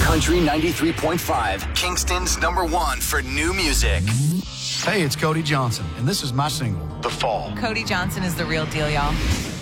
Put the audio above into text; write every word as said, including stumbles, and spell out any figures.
Country ninety-three point five, Kingston's number one for new music. Hey, it's Cody Johnson, and this is my single, The Fall. Cody Johnson is the real deal, y'all.